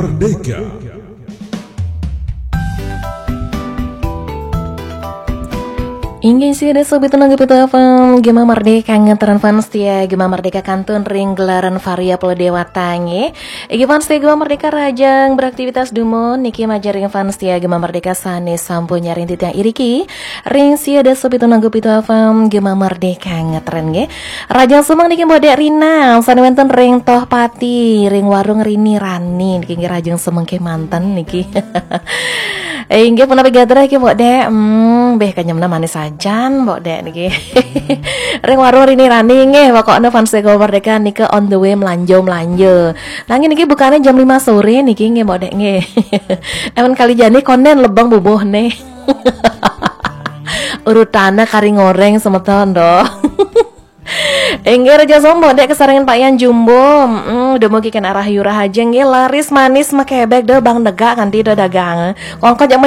Merdeka. Ingin sih ada sobat tenaga pita FM Gema Merdeka ngeteran fans ya Gema Merdeka kantun ring gelaran varia polo dewa tangi Iki fans ya Gema Merdeka rajang beraktivitas dumon Niki majaring fans ya Gema Merdeka sane sampo nyaring titiang iriki Ring sih ada sobat tenaga pita FM Gema Merdeka ngeteran ya Rajang sumang niki bodek Rina sane wenten ring toh pati ring warung Rini Rani Niki rajang sumang ke mantan niki Inggih pun navigator iki mbok dek beh kanyemna manis ajan mbok dek niki ring warung Rini Rani nggih pokoknya fans Gema Merdeka niki on the way melanjo langit niki bukane jam 5 sore niki nggih mbok dek nggih ewen kali jane konden lebang bubuh nih urutana kari goreng semeton do Enggak raja sombong dek kesarangan Pak Yan Jumbo udah mau kikan arah yurah aja nggih laris manis makebek deh bang degak kan tidak dagang kongkot